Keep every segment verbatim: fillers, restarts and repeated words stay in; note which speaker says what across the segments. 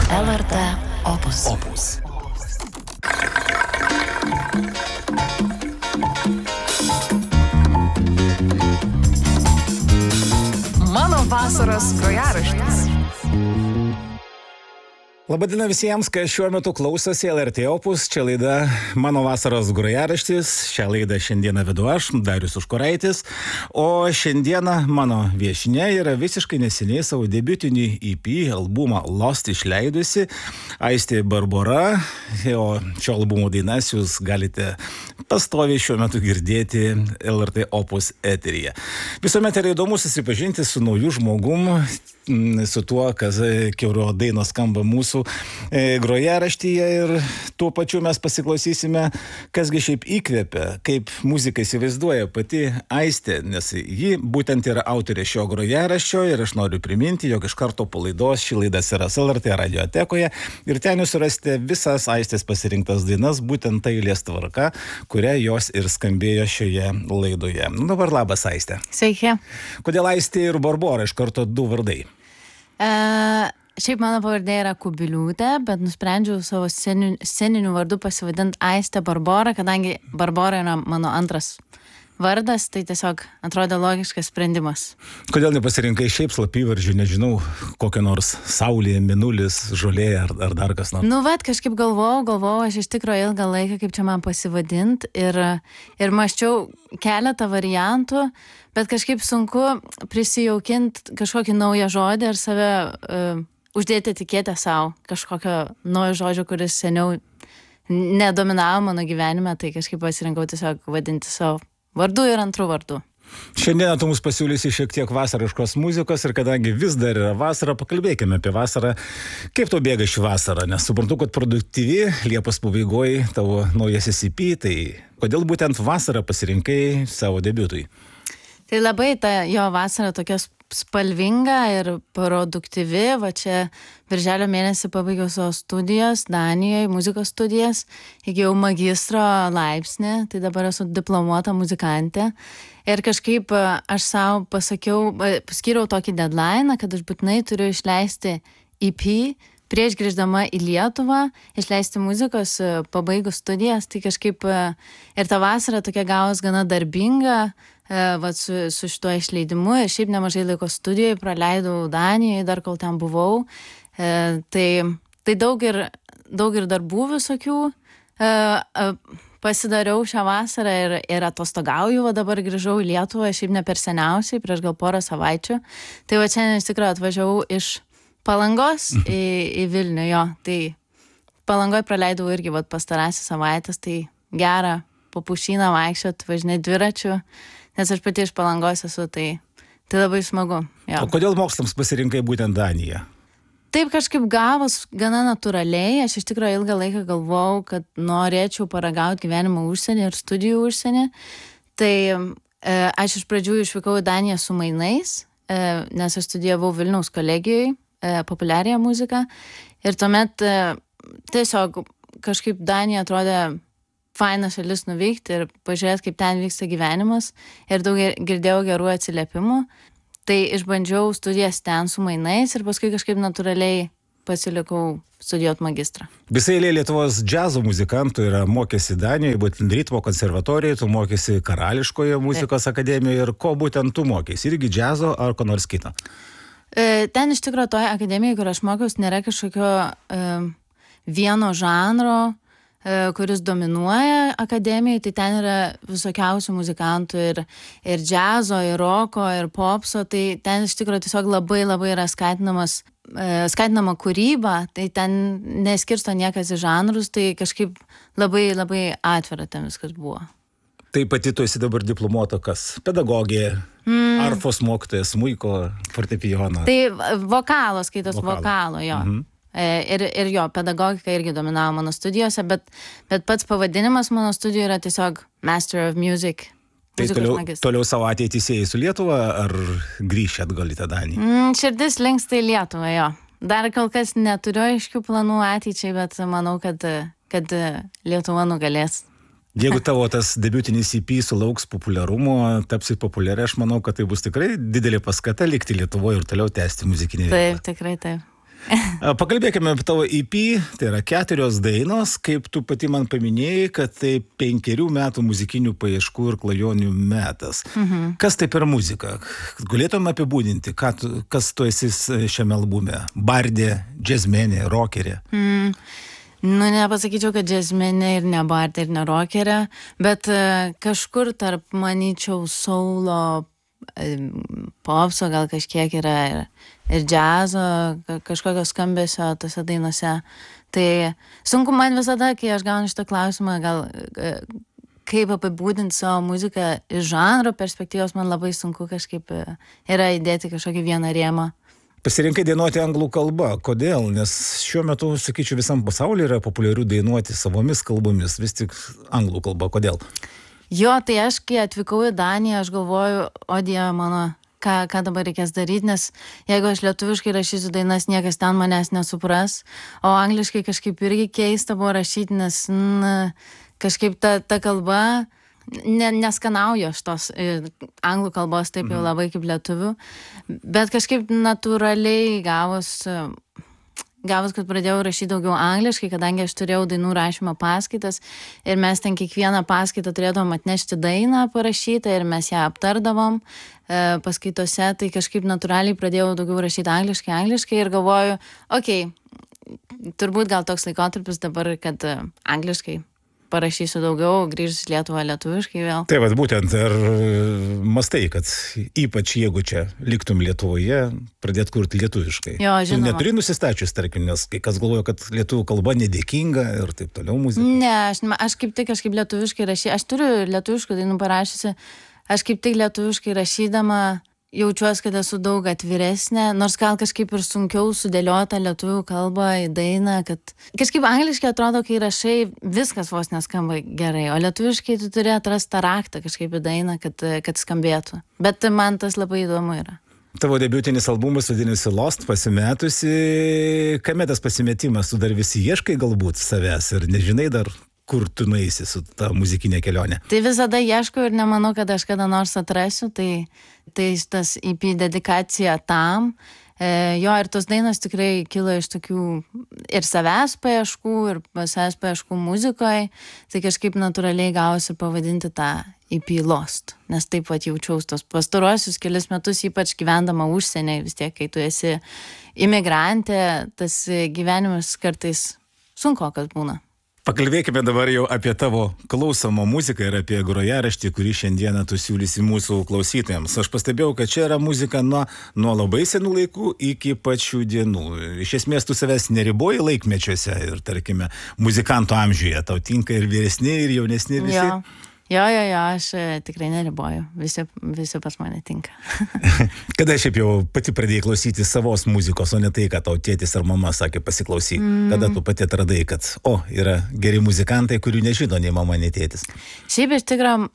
Speaker 1: L R T Opus.
Speaker 2: Opus.
Speaker 1: Mano vasaros grojaraštis.
Speaker 2: Labadiena visiems, kas šiuo metu klausosi L R T Opus, čia laida Mano vasaros grojaraštis. Šią laidą šiandieną vedu aš, Darius Užkuraitis, o šiandieną mano viešnia yra visiškai neseniai savo debiutinį E P albumą Lost išleidusi Aistė Barbora, o šio albumo dainas jūs galite pastoviai šiuo metu girdėti L R T Opus eteryje. Visuomet yra įdomu susipažinti su nauju žmogum, su tuo, kas kurio dainos skamba mūsų e, grojaraštyje, ir tuo pačiu mes pasiklausysime, kasgi šiaip įkvėpia, kaip muziką įsivaizduoja pati Aistė, nes ji būtent yra autorė šio grojaraščio, ir aš noriu priminti, jog iš karto po laidos ši laida atsiras L R T radiotekoje ir ten jūs surasite visas Aistės pasirinktas dainas, būtent ta eilės tvarka, kuria jos ir skambėjo šioje laidoje. Nu, dabar labas, Aistė.
Speaker 3: Sveiki.
Speaker 2: Kodėl Aistė ir Barbora, iš karto du vardai?
Speaker 3: Uh, šiaip mano pavardė yra Kubiliūtė, bet nusprendžiau savo sceniniu, sceniniu vardu pasivadinti Aistė Barbora, kadangi Barbora yra mano antras vardas, tai tiesiog atrodė logiškas sprendimas.
Speaker 2: Kodėl nepasirinkai šiaip slapyvardžių, nežinau, kokia nors saulė, mėnulis, žolė ar, ar dar kas nors?
Speaker 3: Nu, vat, kažkaip galvojau, galvojau, aš iš tikrųjų ilgą laiką, kaip čia man pasivadinti, ir, ir mąsčiau keletą variantų, bet kažkaip sunku prisijaukinti kažkokį naują žodį ar save uh, uždėti etiketę savo, kažkokio naujo žodžio, kuris seniau nedominavo mano gyvenime, tai kažkaip pasirinkau tiesiog vadinti savo vardu ir antrų vardu.
Speaker 2: Šiandieną tu mus pasiūlysi šiek tiek vasariškos muzikos, ir kadangi vis dar yra vasara, pakalbėkime apie vasarą. Kaip tau bėga ši vasara? Nes suprantu, kad produktyvi, Liepos pabaigoje tavo naujasis E P, tai kodėl būtent vasarą pasirinkai savo debiutui?
Speaker 3: Tai labai ta jo vasara tokia spalvinga ir produktyvi. Va čia birželio mėnesį pabaigiau savo studijas Danijoje, muzikos studijas, įgijau magistro laipsnį, tai dabar esu diplomuota muzikantė. Ir kažkaip aš savo pasakiau, paskiriau tokį deadline, kad aš būtinai turiu išleisti E P prieš grįždama į Lietuvą, išleisti muzikos pabaigus studijas. Tai kažkaip ir ta vasara tokia gavos gana darbinga, vat su, su šituo išleidimu, ir šiaip nemažai laiko studijoje praleidau Danijoje, dar kol ten buvau. E, tai, tai daug ir, daug ir darbų visokių e, e, pasidariau šią vasarą ir, ir atostogauju, va dabar grįžau į Lietuvą, šiaip ne per seniausiai, prieš gal porą savaičių. Tai va čia iš tikrųjų atvažiavau iš Palangos į, į Vilnių, jo. Tai Palangoje praleidau irgi va pastarąsias savaitės, tai gera po pušyną vaikščiot, važinėti dviračiu, nes aš pati iš Palangos esu, tai, tai labai smagu. Jo.
Speaker 2: O kodėl mokslams pasirinkai būtent Daniją?
Speaker 3: Taip kažkaip gavos gana natūraliai. Aš iš tikrųjų ilgą laiką galvojau, kad norėčiau paragauti gyvenimą užsienį ir studijų užsienį. Tai e, aš iš pradžių išvykau į Daniją su mainais, e, nes aš studijavau Vilniaus kolegijoje e, populiariąją muziką. Ir tuomet e, tiesiog kažkaip Danija atrodė faina šalis nuvykti ir pažiūrėti, kaip ten vyksta gyvenimas, ir daug girdėjau gerų atsiliepimų. Tai išbandžiau studijas ten su mainais ir paskui kažkaip natūraliai pasilikau studijuoti magistrą.
Speaker 2: Visai eilė Lietuvos džiazo muzikantų yra mokėsi Danijoje, būtent ritmo konservatorijoje, tu mokėsi Karališkoje muzikos Taip. akademijoje, ir ko būtent tu mokėsi? Irgi džiazo ar ko nors kito?
Speaker 3: E, ten iš tikrųjų toje akademijoje, kur aš mokiausi, nėra kažkokio e, vieno žanro, kuris dominuoja akademijai, tai ten yra visokiausių muzikantų ir, ir džiazo, ir roko, ir popso, tai ten iš tikrųjų tiesiog labai labai yra skatinamas, skatinama kūryba, tai ten neskirsto niekas į žanrus, tai kažkaip labai labai atvira ten viskas buvo.
Speaker 2: Tai pati tu esi dabar diplomuota kas? Pedagogė, mm. arfos mokytojas, smuiko, fortepijono?
Speaker 3: Tai vokalo, skaitos vokalo, vokalo jo.
Speaker 2: Mhm.
Speaker 3: Ir, ir jo, pedagogika irgi dominavo mano studijose, bet, bet pats pavadinimas mano studijų yra tiesiog Master of Music.
Speaker 2: Tai toliau, toliau savo ateitį sieji su Lietuva, ar grįši atgal į tą Daniją?
Speaker 3: Mm, širdis linksta į Lietuvą, jo. Dar kol kas neturiu aiškių planų ateičiai, bet manau, kad, kad Lietuva nugalės.
Speaker 2: Jeigu tavo tas debiutinis E P sulauks populiarumo, tapsi populiari, aš manau, kad tai bus tikrai didelė paskata likti Lietuvoje ir toliau tęsti muzikinį veiklą.
Speaker 3: Taip, tikrai taip.
Speaker 2: Pakalbėkime apie tavo E P, tai yra keturios dainos, kaip tu pati man paminėjai, kad tai penkerių metų muzikinių paieškų ir klajonių metas. Mhm. Kas tai per muzika? Galėtum apibūdinti, ką tu, kas tu esi šiame albume? Bardė, džiazmenė, rokerė?
Speaker 3: Mm. Nu, nepasakyčiau, kad džiazmenė ir ne bardė ir ne rokerė, bet uh, kažkur tarp, manyčiau, saulo, popso gal kažkiek yra ir, ir džiazo, kažkokio skambesio tose dainose. Tai sunku man visada, kai aš gaunu šitą klausimą, gal kaip apibūdinti savo muziką iš žanro perspektyvos, man labai sunku kažkaip yra įdėti kažkokį vieną rėmą.
Speaker 2: Pasirinkai dainuoti anglų kalbą. Kodėl? Nes šiuo metu, sakyčiau, visam pasaulyje yra populiarių dainuoti savomis kalbomis, vis tik anglų kalba. Kodėl?
Speaker 3: Jo, tai aš, kai atvykau į Daniją, aš galvoju, o Dieve mano, ką, ką dabar reikės daryti, nes jeigu aš lietuviškai rašysiu dainas, niekas ten manęs nesupras, o angliškai kažkaip irgi keista buvo rašyti, nes na, kažkaip ta, ta kalba, ne, neskanauju aš tos anglų kalbos taip jau labai kaip lietuvių, bet kažkaip natūraliai gavus... Gavus, kad pradėjau rašyti daugiau angliškai, kadangi aš turėjau dainų rašymo paskaitas ir mes ten kiekvieną paskaitą turėdavom atnešti dainą parašytą ir mes ją aptardavom e, paskaitose, tai kažkaip natūraliai pradėjau daugiau rašyti angliškai, angliškai ir galvoju, okei, okay, turbūt gal toks laikotarpis dabar, kad angliškai parašysiu daugiau, grįžus į Lietuvą lietuviškai vėl.
Speaker 2: Tai vad būtent, ar mastai, kad ypač jeigu čia liktum Lietuvoje, pradėt kurti lietuviškai.
Speaker 3: Jo, žinoma.
Speaker 2: Tu neturi nusistačius, tarkim, nes kai kas galvoja, kad lietuvių kalba nedėkinga ir taip toliau muzika.
Speaker 3: Ne, aš, aš kaip tik kažkaip lietuviškai rašy, aš turiu lietuviškų dainų parašysi, aš kaip tik lietuviškai rašydama jaučiuosi, kad esu daug atviresnė, nors gal kažkaip ir sunkiau sudėliota lietuvių kalbą į dainą, kad kažkaip angliškai atrodo, kai rašai, viskas vos neskamba gerai, o lietuviškai tu turi atrasti tą raktą kažkaip į dainą, kad, kad skambėtų. Bet man tas labai įdomu yra.
Speaker 2: Tavo debiutinis albumas vadinasi Lost, pasimetusi. Kame tas pasimetimas? Tu dar visi ieškai galbūt savęs ir nežinai dar, kur tu nueisi su ta muzikinė kelionė?
Speaker 3: Tai visada ieškau ir nemanau, kad aš kada nors atrasiu, tai, tai tas E P dedikacija tam. E, jo, ir tos dainos tikrai kilo iš tokių ir savęs paieškų, ir savęs paieškų muzikoje, tai kažkaip natūraliai gausi pavadinti tą E P Lost, nes taip pat jaučiaus tos pastaruosius kelius metus, ypač gyvendama užsienį, vis tiek, kai tu esi imigrantė, tas gyvenimas kartais sunkokas būna.
Speaker 2: Pakalbėkime dabar jau apie tavo klausomą muziką ir apie grojaraštį, kurį šiandieną tu siūlysi mūsų klausytojams. Aš pastebėjau, kad čia yra muzika nuo, nuo labai senų laikų iki pačių dienų. Iš esmės tu savęs neriboji laikmečiuose ir, tarkime, muzikanto amžiuje. Tau tinka ir vyresni, ir jaunesni visi.
Speaker 3: Jo. Jo, jo, jo, aš tikrai neriboju. Visi, visi pas mane tinka.
Speaker 2: Kada šiaip jau pati pradėjai klausyti savos muzikos, o ne tai, kad tau tėtis ar mama sakė pasiklausyk? Mm. Kada tu pati atradai, kad, o, yra geri muzikantai, kurių nežino nei mama, nei tėtis?
Speaker 3: Šiaip iš tikrųjų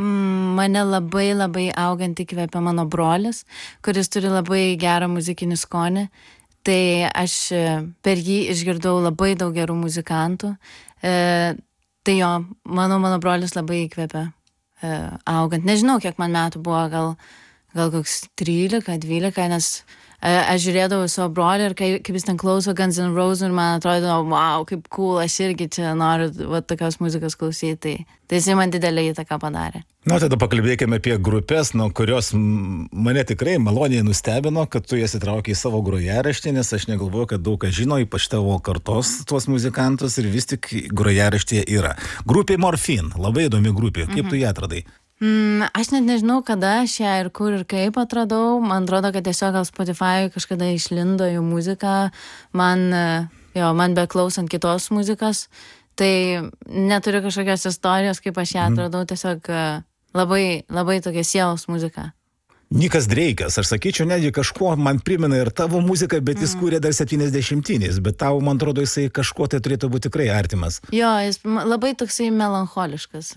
Speaker 3: mane labai labai augant įkvėpė mano brolis, kuris turi labai gerą muzikinį skonį. Tai aš per jį išgirdau labai daug gerų muzikantų. E, Tai jo, mano, mano brolis labai įkvėpė e, augant. Nežinau, kiek man metų buvo, gal, gal koks trylika, dvylika, nes e, aš žiūrėdavau savo brolį ir kai, kaip jis ten klauso Guns N' Roses ir man atrodo, wow, kaip cool, aš irgi čia noriu va, tokios muzikos klausyti. Tai, tai jis man didelį įtaką padarė.
Speaker 2: Na, tada pakalbėkime apie grupės, nuo kurios mane tikrai maloniai nustebino, kad tu jas įtraukiai į savo grojaraštį, nes aš negalvoju, kad daug kas žino, ypač tavo kartos tuos muzikantus ir vis tik grojaraštyje yra. Grupė Morphine, labai įdomi grupė. Kaip mhm. tu ją atradai?
Speaker 3: Mm, aš net nežinau, kada aš ją ir kur ir kaip atradau. Man atrodo, kad tiesiog gal Spotify kažkada išlindo jų muzika. Man, jo, man beklausant kitos muzikos, tai neturiu kažkokios istorijos, kaip aš ją atradau, tiesiog labai, labai tokia sielos muzika.
Speaker 2: Nikas Dreikas, aš sakyčiau, netgi kažkuo man primena ir tavo muziką, bet jis mm. kūrė dar septyniasdešimtiniais, bet tau, man atrodo, jisai kažkuo tai turėtų būti tikrai artimas.
Speaker 3: Jo, jis labai toksai melancholiškas.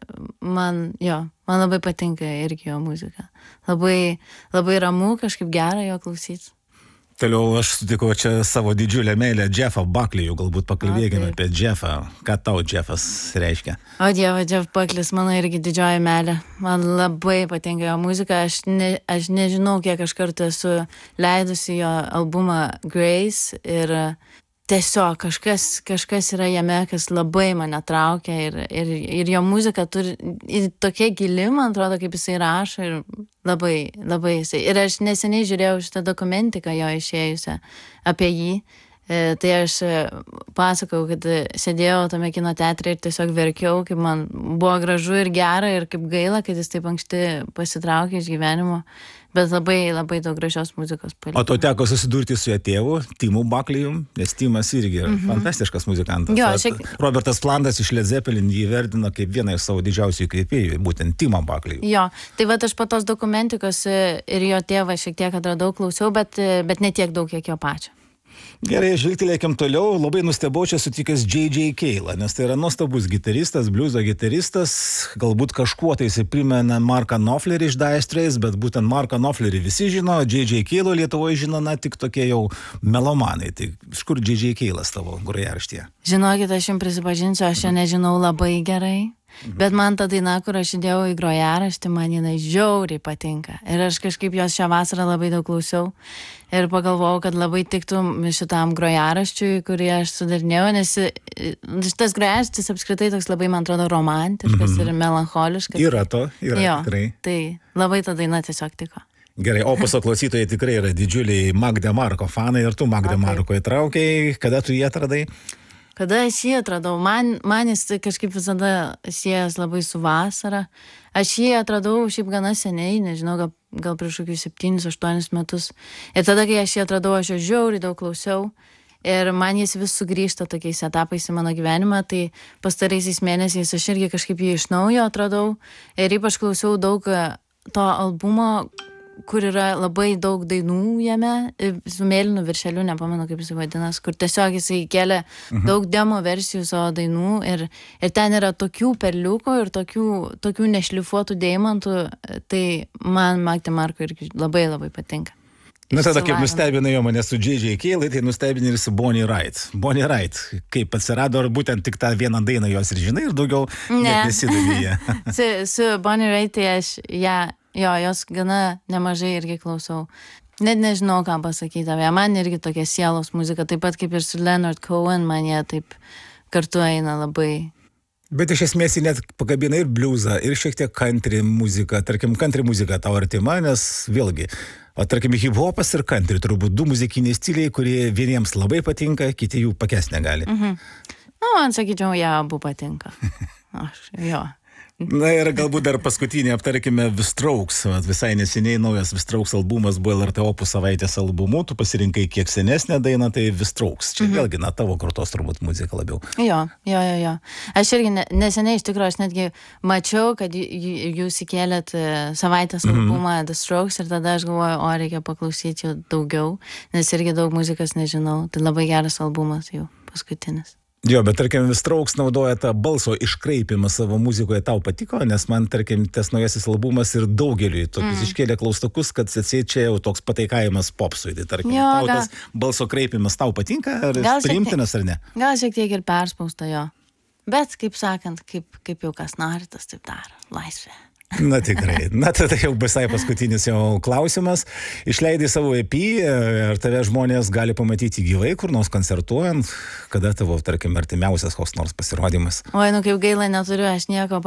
Speaker 3: Man, jo, man labai patinka irgi jo muzika. Labai, labai ramu, kažkaip gera jo klausyti.
Speaker 2: Toliau aš sutikau čia savo didžiulę meilę Jeffą Buckley, galbūt pakalbėkime apie Jeffą. Ką tau Jeffas reiškia?
Speaker 3: O Dieve, Jeff Buckley, mano irgi didžioji meilė. Man labai patinka jo muzika. Aš, ne, aš nežinau, kiek aš kartą esu leidusi jo albumą Grace ir tiesiog kažkas, kažkas yra jame, kas labai mane traukia ir, ir, ir jo muzika turi tokia gili, man atrodo, kaip jisai rašo ir labai, labai jisai. Ir aš neseniai žiūrėjau šitą dokumentiką jo išėjusią apie jį. E, tai aš pasakau, kad sėdėjau tame kino teatre ir tiesiog verkiau, kaip man buvo gražu ir gera ir kaip gaila, kad jis taip anksti pasitraukė iš gyvenimo. Bet labai, labai daug gražios muzikos paliko.
Speaker 2: O to teko susidurti su jo tėvu, Timu Buckley'um, nes Timas irgi yra mm-hmm. fantastiškas muzikantas.
Speaker 3: Jo, šiek...
Speaker 2: Robertas Plantas iš Led Zeppelin jį įverdino kaip vieną iš savo didžiausių įkvėpėjų, būtent Timą Buckley'ų.
Speaker 3: Jo, tai va aš po tos dokumentikos ir jo tėvą šiek tiek atradau, klausiau, bet, bet ne tiek daug, kiek jo pačio.
Speaker 2: Gerai, žvilgtelėkim toliau. Labai nustebau čia sutikęs J J Cale, nes tai yra nuostabus gitaristas, bliuzo gitaristas. Galbūt kažkuo tai jis primena Marką Knopflerį iš Dire Straits, bet būtent Marką Knopflerį visi žino, J J Cale Lietuvoje žino, na, tik tokie jau melomanai. Tai iš kur J J Cale'as tavo grojaraštyje?
Speaker 3: Žinokit, aš jums prisipažinsiu, aš jo nežinau labai gerai. Bet man ta daina, kur aš įdėjau į grojaraštį, man jinai žiauriai patinka. Ir aš kažkaip jos šią vasarą labai daug klausiau. Ir pagalvojau, kad labai tiktų šitam grojaraščiui, kurį aš sudarinėjau, nes šitas grojaraštis apskritai toks labai, man atrodo, romantiškas mm-hmm. ir melancholiškas.
Speaker 2: Yra to, yra
Speaker 3: jo,
Speaker 2: tikrai.
Speaker 3: Tai labai ta daina tiesiog tiko.
Speaker 2: Gerai, Opuso klausytojai tikrai yra didžiuliai Magde Marko fanai ir tu Magde okay. Marko įtraukiai. Kada tu jį atradai?
Speaker 3: Kada aš jį atradau, man, man jis kažkaip visada siejas labai su vasara. Aš jį atradau šiaip gana seniai, nežinau, gal, gal prieš kokius septynis, aštuonis metus. Ir tada, kai aš jį atradau, aš jo žiauriai daug klausiau. Ir man jis vis sugrįžta tokiais etapais į mano gyvenimą, tai pastaraisiais mėnesiais aš irgi kažkaip jį iš naujo atradau. Ir ypač klausiau daug to albumo, kur yra labai daug dainų jame, su mėlynu viršeliu, nepamenu kaip jisai vadinas, kur tiesiog jisai kelia mhm. daug demo versijų savo dainų ir, ir ten yra tokių perliukų ir tokių, tokių nešlifuotų deimantų, tai man Magde Marko irgi labai labai patinka.
Speaker 2: Na tada kaip nustebino jo mane su J J Cale, tai nustebino ir su Bonnie Wright. Bonnie Wright, kaip atsirado, ar būtent tik tą vieną dainą jos ir žinai, ir daugiau net nesidavė ją.
Speaker 3: su, su Bonnie Wright tai aš ją... Jo, jos gana nemažai irgi klausau. Net nežinau, ką pasakyti. Man irgi tokia sielos muzika, taip pat kaip ir su Leonard Cohen, man jie taip kartu eina labai.
Speaker 2: Bet iš esmės jį net pakabina ir bliuzą, ir šiek tiek country muzika. Tarkim, country muzika tau artima, nes vėlgi, o tarkim, hip-hopas ir country turbūt du muzikiniai stiliai, kurie vieniems labai patinka, kiti jų pakęst negali.
Speaker 3: Mhm. Nu, man sakyčiau, jie abu patinka. Aš, jo.
Speaker 2: Na ir galbūt dar paskutinį aptarkime The Strokes. Visai neseniai naujas The Strokes albumas buvo L R T Opus savaitės albumu. Tu pasirinkai kiek senesnę dainą, tai The Strokes. Čia mm-hmm. vėlgi, na, tavo kartos turbūt muzika labiau.
Speaker 3: Jo, jo, jo, jo. Aš irgi ne, neseniai iš tikrųjų, aš netgi mačiau, kad jūs įkėlėt savaitės mm-hmm. albumą The Strokes ir tada aš galvoju, o reikia paklausyti jų daugiau, nes irgi daug muzikas nežinau. Tai labai geras albumas jau, paskutinis.
Speaker 2: Jo, bet tarkim, The Strokes naudoja tą balso iškraipimą savo muzikoje, tau patiko, nes man, tarkim, tas naujasis albumas ir daugeliui tokius mm. iškėlė klaustukus, kad atsieit čia jau toks pataikavimas popsui. Tai tarkim, jo, tau gal... tas balso kreipimas tau patinka, ar priimtinas ar ne?
Speaker 3: Gal šiek tiek ir perspausta jo. Bet, kaip sakant, kaip, kaip jau kas nori, tas taip daro. Laisvė.
Speaker 2: Na tikrai. Na tada jau visai paskutinis jau klausimas. Išleidai savo E P, ar tave žmonės gali pamatyti gyvai, kur nors koncertuojant, kada tavo, tarkim, artimiausias koks nors pasirodymas?
Speaker 3: Oi, nu kaip gaila neturiu, aš nieko